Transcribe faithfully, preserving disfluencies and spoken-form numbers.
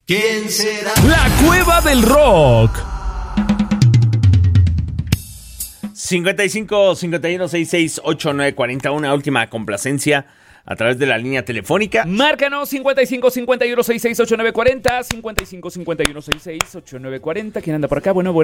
¿Quién será? La Cueva del Rock. cincuenta y cinco, cincuenta y uno, sesenta y seis, ochenta y nueve, cuarenta. Una última complacencia a través de la línea telefónica. Márcanos cincuenta y cinco, cincuenta y uno, sesenta y seis, ochenta y nueve, cuarenta. cincuenta y cinco, cincuenta y uno, sesenta y seis, ochenta y nueve, cuarenta. ¿Quién anda por acá? Bueno, bueno.